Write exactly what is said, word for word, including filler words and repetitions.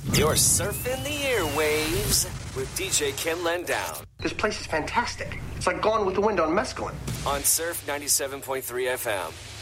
You're surfing the airwaves with D J Ken Lendown. This place is fantastic. It's like Gone with the Wind on mescaline. On Surf ninety-seven point three F M.